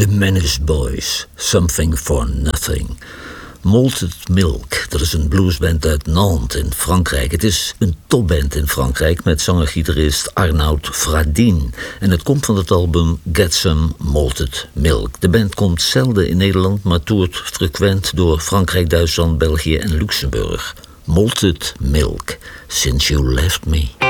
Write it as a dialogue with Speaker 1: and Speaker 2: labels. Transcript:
Speaker 1: The Menace Boys, Something for Nothing. Malted Milk, dat is een bluesband uit Nantes in Frankrijk. Het is een topband in Frankrijk met zanger-gitarist Arnaud Fradin. En het komt van het album Get Some Malted Milk. De band komt zelden in Nederland, maar toert frequent door Frankrijk, Duitsland, België en Luxemburg. Malted Milk, Since You Left Me.